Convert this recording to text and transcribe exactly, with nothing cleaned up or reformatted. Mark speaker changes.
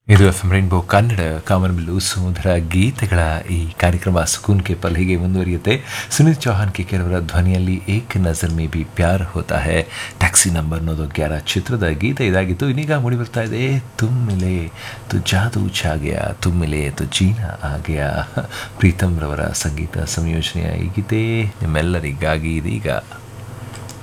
Speaker 1: ಇದು F M rainbow Kannada ಕಾಮನಬಿಲ್ಲು ಸುಮಧುರ ಗೀತೆಗಳ ಈ ಕಾರ್ಯಕ್ರಮ ಸುಕೂನ್ ಕೆ ಪಲ್ ಹೀಗೆ ಮುಂದುವರಿಯುತ್ತೆ. ಸುನೀಲ್ ಚೌಹಾನ್ ಕೆ ಕೆಲವರ ಧ್ವನಿಯಲ್ಲಿ ಏಕ್ ನಜರ್ may be Pyaar Hota high, taxi number ಅನ್ನೋದು ಗ್ಯಾರ ಚಿತ್ರದ ಗೀತೆ ಇದಾಗಿತ್ತು. ಇನ್ನೀಗ ಮೂಡಿ ಬರ್ತಾ ಇದೆ ತುಮ್ ಮಿಲೆ ತು ಜಾದೂ ಛಾ ಗಯಾ, ತುಮ್ ಮಿಲೆ ತು ಜೀನಾ ಆ ಗಯಾ. ಪ್ರೀತಮ್ ರವರ ಸಂಗೀತ ಸಂಯೋಜನೆಯ ಈ ಗೀತೆ ನಿಮ್ಮೆಲ್ಲರಿಗಾಗಿ ಇದೀಗ